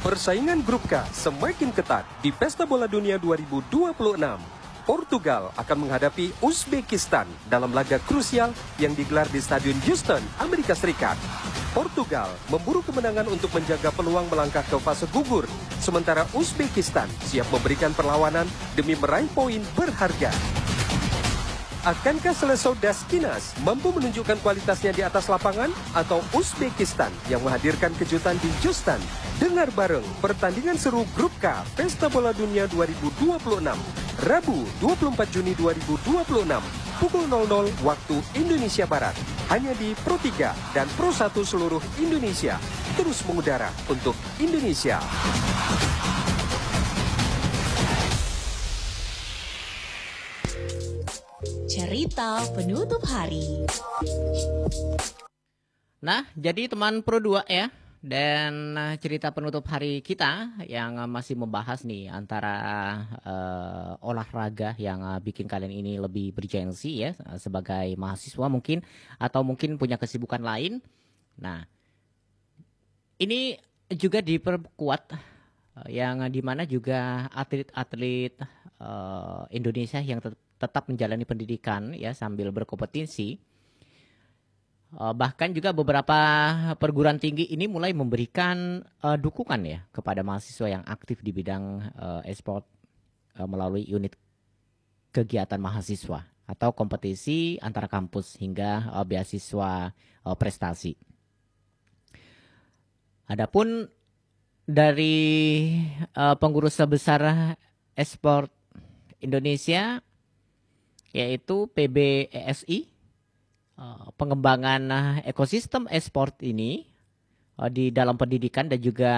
Persaingan Grup K semakin ketat di Pesta Bola Dunia 2026. Portugal akan menghadapi Uzbekistan dalam laga krusial yang digelar di Stadion Houston, Amerika Serikat. Portugal memburu kemenangan untuk menjaga peluang melangkah ke fase gugur, sementara Uzbekistan siap memberikan perlawanan demi meraih poin berharga. Akankah Seleção das Quinas mampu menunjukkan kualitasnya di atas lapangan atau Uzbekistan yang menghadirkan kejutan di Houston? Dengar bareng pertandingan seru Grup K Pesta Bola Dunia 2026, Rabu 24 Juni 2026, pukul 00 waktu Indonesia Barat. Hanya di Pro 3 dan Pro 1 seluruh Indonesia. Terus mengudara untuk Indonesia. Cerita penutup hari. Nah, jadi teman Pro 2 ya. Dan cerita penutup hari kita yang masih membahas nih antara olahraga yang bikin kalian ini lebih bergengsi ya sebagai mahasiswa mungkin atau mungkin punya kesibukan lain. Nah, ini juga diperkuat yang dimana juga atlet-atlet Indonesia yang tetap menjalani pendidikan ya sambil berkompetisi. Bahkan juga beberapa perguruan tinggi ini mulai memberikan dukungan ya kepada mahasiswa yang aktif di bidang e-sport melalui unit kegiatan mahasiswa atau kompetisi antara kampus hingga beasiswa prestasi. Adapun dari pengurus besar e-sport Indonesia yaitu PBESI, pengembangan ekosistem e-sport ini di dalam pendidikan dan juga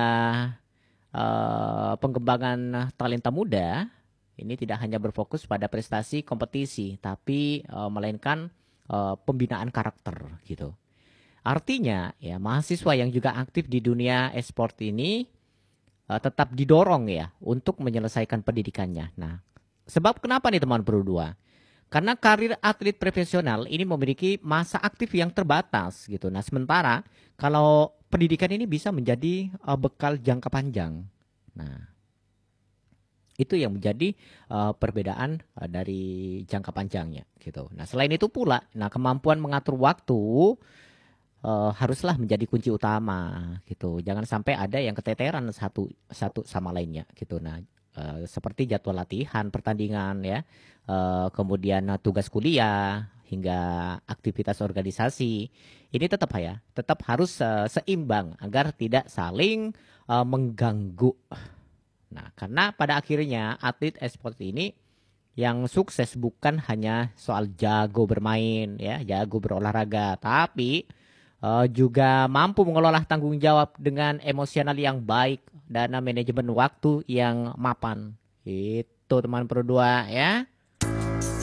pengembangan talenta muda ini tidak hanya berfokus pada prestasi kompetisi tapi melainkan pembinaan karakter gitu. Artinya ya mahasiswa yang juga aktif di dunia e-sport ini tetap didorong ya untuk menyelesaikan pendidikannya. Nah, sebab kenapa nih teman Pro 2? Karena karir atlet profesional ini memiliki masa aktif yang terbatas gitu. Nah, sementara kalau pendidikan ini bisa menjadi bekal jangka panjang. Nah, itu yang menjadi perbedaan dari jangka panjangnya gitu. Nah, selain itu pula, nah kemampuan mengatur waktu haruslah menjadi kunci utama gitu. Jangan sampai ada yang keteteran satu sama lainnya gitu. Nah, seperti jadwal latihan, pertandingan ya. Kemudian tugas kuliah hingga aktivitas organisasi ini tetap harus seimbang agar tidak saling mengganggu. Nah, karena pada akhirnya atlet e-sport ini yang sukses bukan hanya soal jago bermain ya, jago berolahraga, tapi juga mampu mengelola tanggung jawab dengan emosional yang baik dan manajemen waktu yang mapan. Itu teman Pro 2 ya.